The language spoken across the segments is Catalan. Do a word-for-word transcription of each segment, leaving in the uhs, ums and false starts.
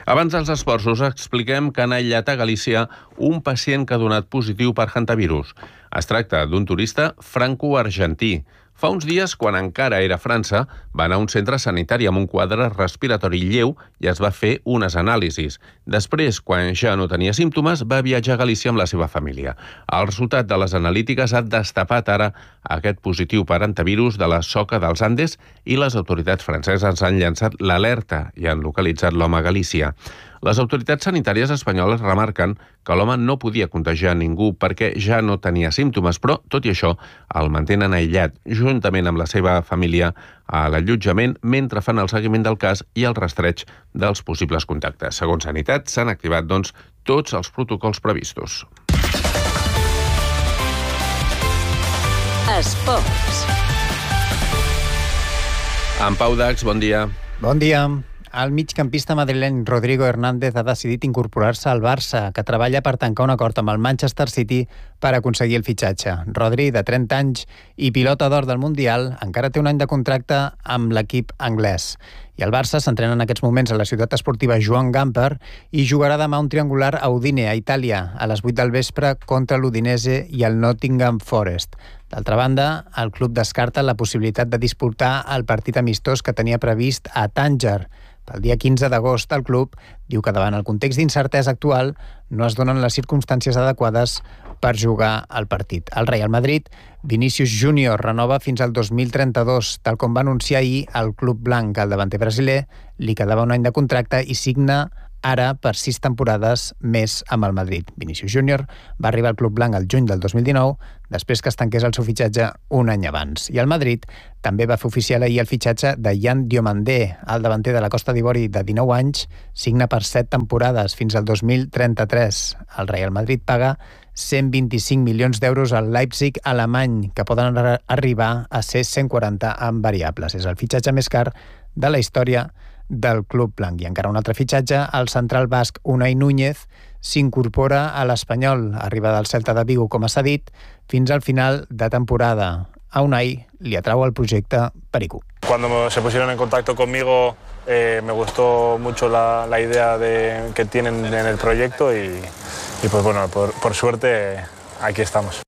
Abans dels esports us expliquem que han aïllat a Galícia un pacient que ha donat positiu per hantavirus. Es tracta d'un turista franco-argentí. Fa uns dies, quan encara era a França, va anar a un centre sanitari amb un quadre respiratori lleu i es va fer unes anàlisis. Després, quan ja no tenia símptomes, va viatjar a Galícia amb la seva família. El resultat de les analítiques ha destapat ara aquest positiu per hantavirus de la soca dels Andes i les autoritats franceses han llançat l'alerta i han localitzat l'home a Galícia. Les autoritats sanitàries espanyoles remarquen que l'home no podia contagiar ningú perquè ja no tenia símptomes, però, tot i això, el mantenen aïllat, juntament amb la seva família, a l'allotjament mentre fan el seguiment del cas i el rastreig dels possibles contactes. Segons Sanitat, s'han activat, doncs, tots els protocols previstos. Esports. En Pau Dax, bon dia. Bon dia. El migcampista madrileny Rodrigo Hernández ha decidit incorporar-se al Barça, que treballa per tancar un acord amb el Manchester City per aconseguir el fitxatge. Rodri, de trenta anys i pilota d'or del Mundial, encara té un any de contracte amb l'equip anglès. I el Barça s'entrena en aquests moments a la ciutat esportiva Joan Gamper i jugarà demà un triangular a Udine, a Itàlia, a les vuit del vespre contra l'Udinese i el Nottingham Forest. D'altra banda, el club descarta la possibilitat de disputar el partit amistós que tenia previst a Tànger. Pel dia quinze d'agost, el club diu que davant el context d'incertesa actual no es donen les circumstàncies adequades per jugar al partit. El Real Madrid, Vinícius Júnior, renova fins al dos mil trenta-dos, tal com va anunciar ahir el club blanc. El davanter brasiler li quedava un any de contracte i signa ara per sis temporades més amb el Madrid. Vinícius Júnior va arribar al club blanc el juny del dos mil dinou, després que es tanqués el seu fitxatge un any abans. I el Madrid també va fer oficial ahir el fitxatge de Yann Diomandé, el davanter de la Costa d'Ivori de dinou anys, signa per set temporades fins al dos mil trenta-tres. El Real Madrid paga cent vint-i-cinc milions d'euros al Leipzig alemany, que poden arribar a ser cent quaranta amb variables. És el fitxatge més car de la història del club blanc. I encara un altre fitxatge, el central basc Unai Núñez s'incorpora a l'Espanyol, arriba del Celta de Vigo com a cedit, fins al final de temporada. A Unai li atrau el projecte Perico. Cuando se pusieron en contacto conmigo eh, me gustó mucho la, la idea de, que tienen en el proyecto y, y pues bueno, por, por suerte aquí estamos.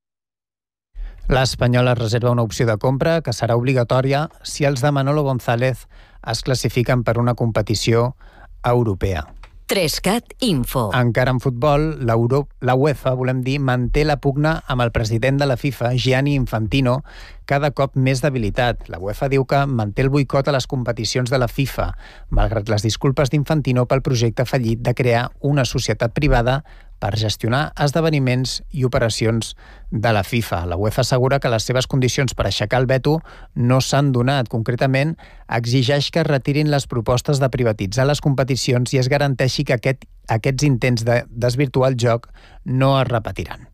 L'Espanyol es reserva una opció de compra que serà obligatòria si els de Manolo González es classifiquen per una competició europea. Trescat Info. Encara en futbol, la, Euro, la UEFA, volem dir, manté la pugna amb el president de la FIFA, Gianni Infantino, cada cop més debilitat. La UEFA diu que manté el boicot a les competicions de la FIFA, malgrat les disculpes d'Infantino pel projecte fallit de crear una societat privada per gestionar esdeveniments i operacions de la FIFA. La UEFA assegura que les seves condicions per aixecar el veto no s'han donat. Concretament, exigeix que es retirin les propostes de privatitzar les competicions i es garanteixi que aquest, aquests intents de desvirtuar el joc no es repetiran.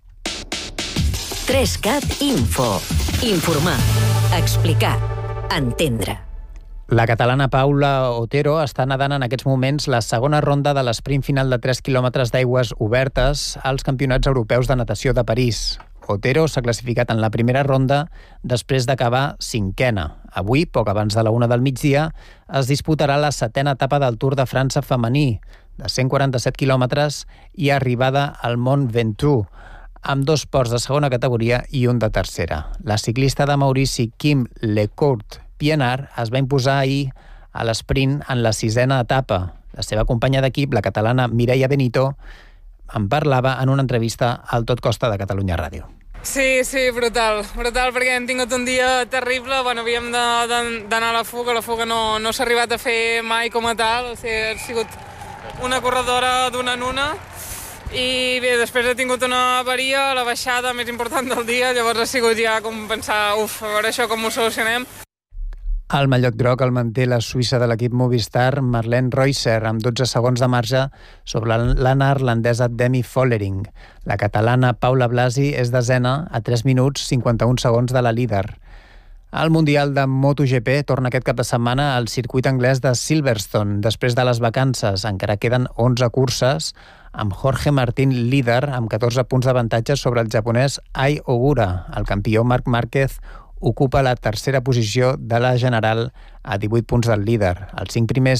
Trescat Info. Informar, explicar, entendre. La catalana Paula Otero està nedant en aquests moments la segona ronda de l'esprint final de tres quilòmetres d'aigües obertes als Campionats Europeus de Natació de París. Otero s'ha classificat en la primera ronda després d'acabar cinquena. Avui, poc abans de la una del migdia, es disputarà la setena etapa del Tour de França femení, de cent quaranta-set quilòmetres i arribada al Mont Ventoux, amb dos ports de segona categoria i un de tercera. La ciclista de Maurici, Kim Lecourt Pienaar, es va imposar ahir a l'esprint en la sisena etapa. La seva companya d'equip, la catalana Mireia Benito, en parlava en una entrevista al Tot Costa de Catalunya Ràdio. Sí, sí, brutal, brutal, perquè hem tingut un dia terrible, bueno, havíem d'anar a la fuga, la fuga no, no s'ha arribat a fer mai com a tal, o sigui, ha sigut una corredora d'una en una, i bé, després he tingut una avaria, la baixada més important del dia, llavors ha sigut ja com pensar, uf, a veure això com ho solucionem. El mallot groc el manté la suïssa de l'equip Movistar, Marlene Reusser, amb dotze segons de marge sobre la neerlandesa Demi Vollering. La catalana Paula Blasi és desena a tres minuts cinquanta-un segons de la líder. El Mundial de MotoGP torna aquest cap de setmana al circuit anglès de Silverstone. Després de les vacances encara queden onze curses, amb Jorge Martín líder amb catorze punts d'avantatge sobre el japonès Ai Ogura. El campió Marc Márquez ocupa la tercera posició de la general a divuit punts del líder. Els cinc primers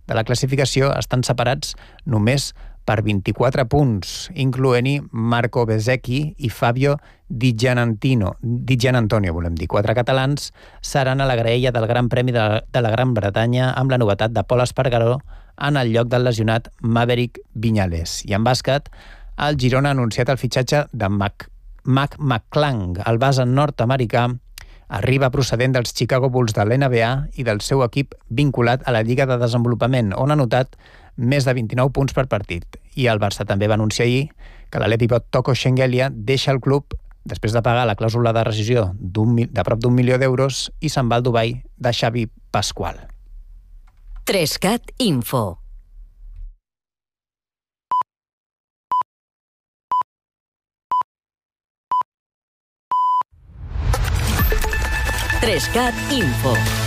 de la classificació estan separats només per vint-i-quatre punts, incloent-hi Marco Bezzecchi i Fabio Di Gianantino, Di Gianantonio, volem dir. Quatre catalans seran a la graella del Gran Premi de, de la Gran Bretanya amb la novetat de Pol Espargaró en el lloc del lesionat Maverick Viñales. I en bàsquet, el Girona ha anunciat el fitxatge de Mac, Mac McClung, el base nord-americà, arriba procedent dels Chicago Bulls de l'N B A i del seu equip vinculat a la Lliga de Desenvolupament, on ha anotat més de vint-i-nou punts per partit. I el Barça també va anunciar ahir que l'alè pivot Toko Shengelia deixa el club després de pagar la clàusula de rescisió de prop d'un milió d'euros i se'n va al Dubai de Xavi Pasqual. Trescat Info. Trescat Info.